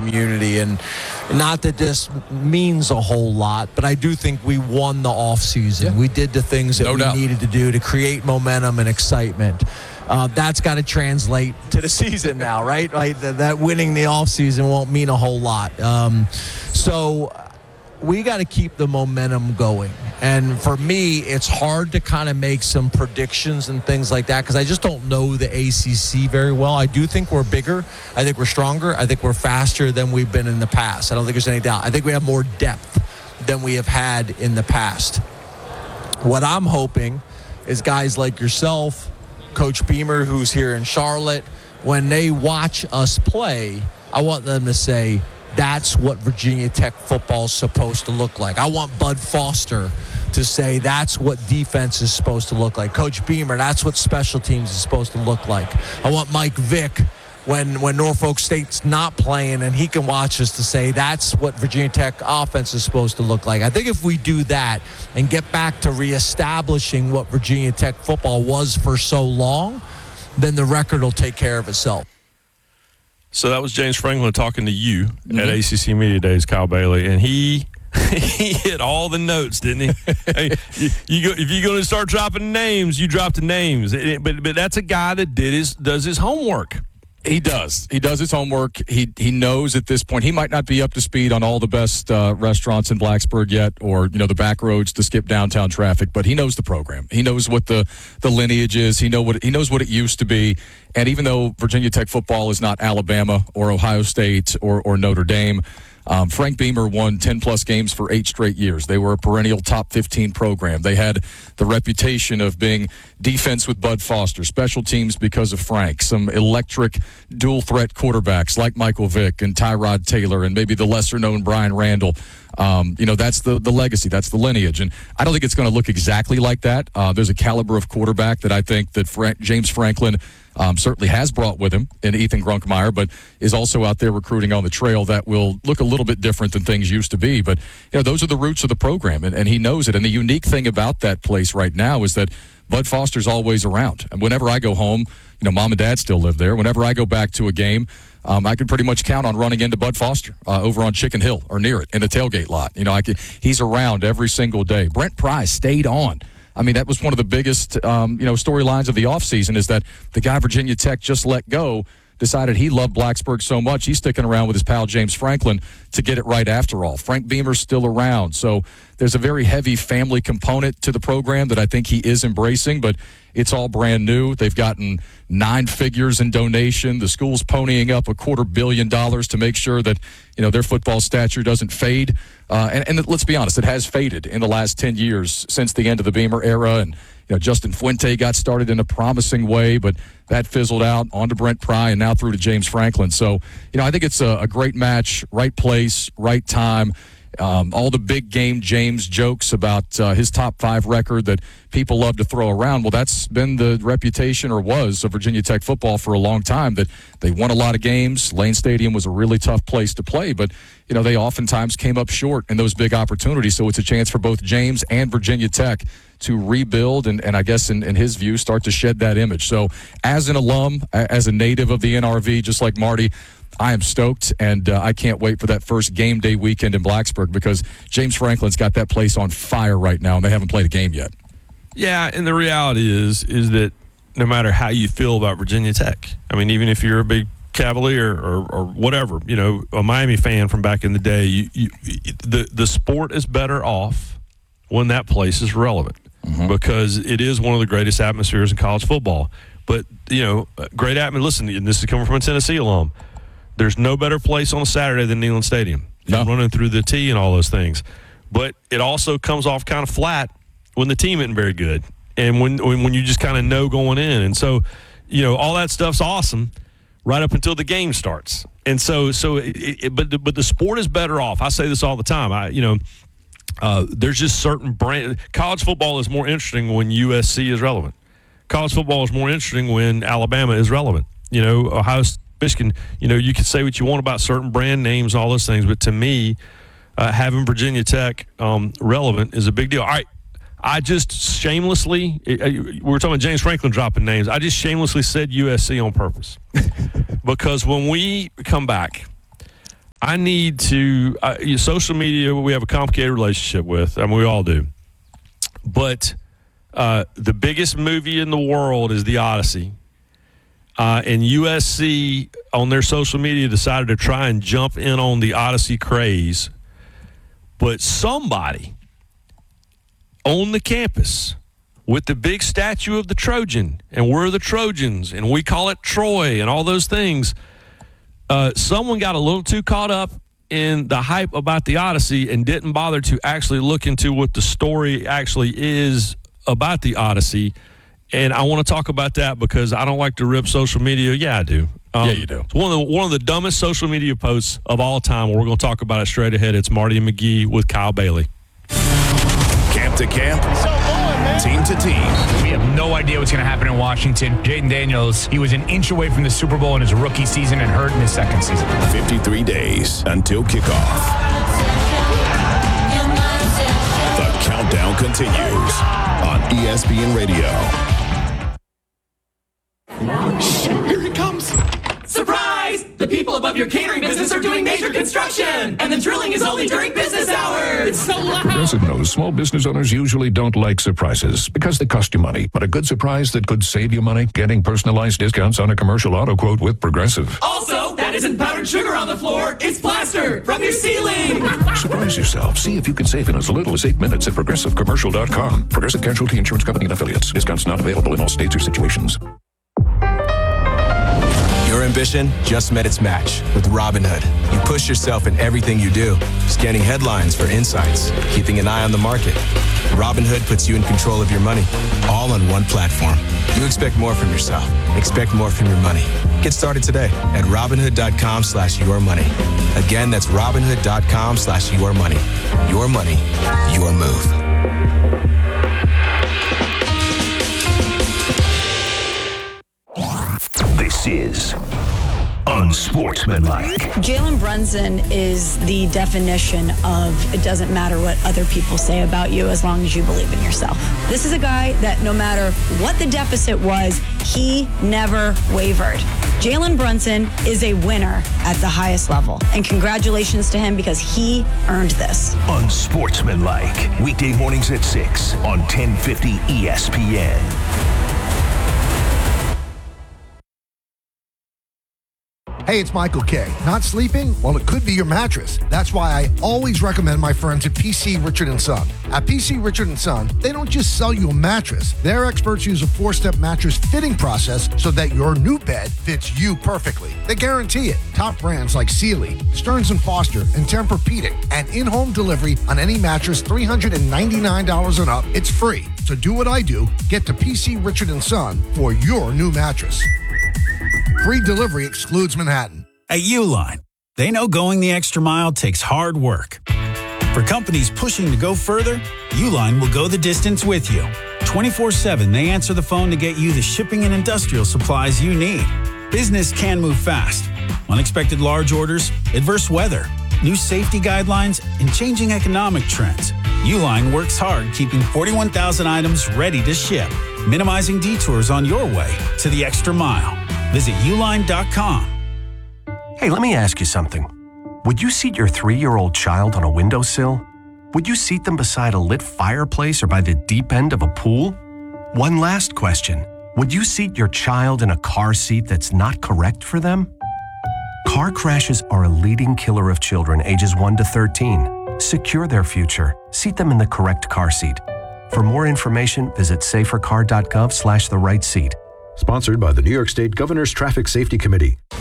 community. And not that this means a whole lot, but I do think we won the offseason. Yeah. We did the things that we needed to do to create momentum and excitement. That's got to translate to the season now, right? Like that winning the offseason won't mean a whole lot. So we got to keep the momentum going. And for me, it's hard to kind of make some predictions and things like that because I just don't know the ACC very well. I do think we're bigger. I think we're stronger. I think we're faster than we've been in the past. I don't think there's any doubt. I think we have more depth than we have had in the past. What I'm hoping is guys like yourself, Coach Beamer, who's here in Charlotte, when they watch us play, I want them to say, that's what Virginia Tech football is supposed to look like. I want Bud Foster to say that's what defense is supposed to look like. Coach Beamer, that's what special teams is supposed to look like. I want Mike Vick, when Norfolk State's not playing and he can watch us to say that's what Virginia Tech offense is supposed to look like. I think if we do that and get back to reestablishing what Virginia Tech football was for so long, then the record will take care of itself. So that was James Franklin talking to you at ACC Media Days, Kyle Bailey, and he hit all the notes, didn't he? Hey, if you're going to start dropping names, you drop the names. But that's a guy that does his homework. He does. He does his homework. He knows at this point he might not be up to speed on all the best restaurants in Blacksburg yet, or the back roads to skip downtown traffic. But he knows the program. He knows what the lineage is. He knows what it used to be. And even though Virginia Tech football is not Alabama or Ohio State or Notre Dame, Frank Beamer won 10-plus games for 8 straight years. They were a perennial top 15 program. They had the reputation of being defense with Bud Foster, special teams because of Frank, some electric dual-threat quarterbacks like Michael Vick and Tyrod Taylor and maybe the lesser-known Brian Randall. That's the legacy. That's the lineage. And I don't think it's going to look exactly like that. There's a caliber of quarterback that I think that James Franklin certainly has brought with him in Ethan Grunkmeyer, but is also out there recruiting on the trail that will look a little bit different than things used to be. But, those are the roots of the program, and he knows it. And the unique thing about that place right now is that Bud Foster's always around. And whenever I go home, Mom and Dad still live there. Whenever I go back to a game, I can pretty much count on running into Bud Foster over on Chicken Hill or near it in the tailgate lot. He's around every single day. Brent Pry stayed on. I mean, that was one of the biggest, storylines of the offseason is that the guy Virginia Tech just let go decided he loved Blacksburg so much, he's sticking around with his pal James Franklin to get it right after all. Frank Beamer's still around. So there's a very heavy family component to the program that I think he is embracing, but it's all brand new. They've gotten 9 figures in donation. The school's ponying up $250 million to make sure that, their football stature doesn't fade. And let's be honest, it has faded in the last 10 years since the end of the Beamer era. And, Justin Fuente got started in a promising way, but that fizzled out onto Brent Pry and now through to James Franklin. So, I think it's a great match, right place, right time. All the big game James jokes about his top 5 record that people love to throw around. Well, that's been the reputation, or was, of Virginia Tech football for a long time, that they won a lot of games. Lane Stadium was a really tough place to play, but they oftentimes came up short in those big opportunities. So it's a chance for both James and Virginia Tech to rebuild and I guess in his view start to shed that image. So as an alum, as a native of the NRV, just like Marty, I am stoked, and I can't wait for that first game day weekend in Blacksburg because James Franklin's got that place on fire right now, and they haven't played a game yet. Yeah, and the reality is that no matter how you feel about Virginia Tech, I mean, even if you're a big Cavalier or whatever, a Miami fan from back in the day, the sport is better off when that place is relevant because it is one of the greatest atmospheres in college football. But, great atmosphere. Listen, and this is coming from a Tennessee alum. There's no better place on a Saturday than Neyland Stadium. No. Running through the tee and all those things. But it also comes off kind of flat when the team isn't very good and when you just kind of know going in. And so, all that stuff's awesome right up until the game starts. And so but the sport is better off. I say this all the time. There's just certain brand. College football is more interesting when USC is relevant. College football is more interesting when Alabama is relevant. Ohio State, Michigan, you can say what you want about certain brand names and all those things, but to me, having Virginia Tech relevant is a big deal. All right, I just shamelessly, we were talking about James Franklin dropping names, I just shamelessly said USC on purpose. Because when we come back, I need to social media. We have a complicated relationship with. I mean, we all do. But the biggest movie in the world is The Odyssey. And USC on their social media decided to try and jump in on the Odyssey craze. But somebody on the campus with the big statue of the Trojan, and we're the Trojans, and we call it Troy and all those things, someone got a little too caught up in the hype about the Odyssey and didn't bother to actually look into what the story actually is about the Odyssey. And I want to talk about that because I don't like to rip social media. Yeah, I do. Yeah, you do. It's one of the dumbest social media posts of all time. We're going to talk about it straight ahead. It's Marty and McGee with Kyle Bailey. Camp to camp, team to team. We have no idea what's going to happen in Washington. Jayden Daniels, he was an inch away from the Super Bowl in his rookie season and hurt in his second season. 53 days until kickoff. The countdown continues on ESPN Radio. Here he comes! Surprise! The people above your catering business are doing major construction, and the drilling is only during business hours. It's so loud. Progressive knows small business owners usually don't like surprises because they cost you money. But a good surprise that could save you money? Getting personalized discounts on a commercial auto quote with Progressive. Also, that isn't powdered sugar on the floor. It's plaster from your ceiling. Surprise yourself. See if you can save in as little as 8 minutes at ProgressiveCommercial.com. Progressive Casualty Insurance Company and Affiliates. Discounts not available in all states or situations. Your ambition just met its match with Robinhood. You push yourself in everything you do, scanning headlines for insights, keeping an eye on the market. Robinhood puts you in control of your money, all on one platform. You expect more from yourself. Expect more from your money. Get started today at Robinhood.com/yourmoney. Again, that's Robinhood.com/yourmoney. Your money, your move. This is unsportsmanlike. Jalen Brunson is the definition of it doesn't matter what other people say about you as long as you believe in yourself. This is a guy that no matter what the deficit was, he never wavered. Jalen Brunson is a winner at the highest level. And congratulations to him because he earned this. Unsportsmanlike. Weekday mornings at 6 on 1050 ESPN. Hey, it's Michael K. Not sleeping? Well, it could be your mattress. That's why I always recommend my friends at PC Richard & Son. At PC Richard & Son, they don't just sell you a mattress. Their experts use a 4-step mattress fitting process so that your new bed fits you perfectly. They guarantee it. Top brands like Sealy, Stearns & Foster, and Tempur-Pedic. And in-home delivery on any mattress $399 and up. It's free. So do what I do. Get to PC Richard & Son for your new mattress. Free delivery excludes Manhattan. At Uline, they know going the extra mile takes hard work. For companies pushing to go further, Uline will go the distance with you. 24/7, they answer the phone to get you the shipping and industrial supplies you need. Business can move fast. Unexpected large orders, adverse weather, new safety guidelines, and changing economic trends. Uline works hard keeping 41,000 items ready to ship, minimizing detours on your way to the extra mile. Visit uline.com. Hey, let me ask you something. Would you seat your 3-year-old child on a windowsill? Would you seat them beside a lit fireplace or by the deep end of a pool? One last question. Would you seat your child in a car seat that's not correct for them? Car crashes are a leading killer of children ages 1 to 13. Secure their future. Seat them in the correct car seat. For more information, visit safercar.gov/the-right seat. Sponsored by the New York State Governor's Traffic Safety Committee.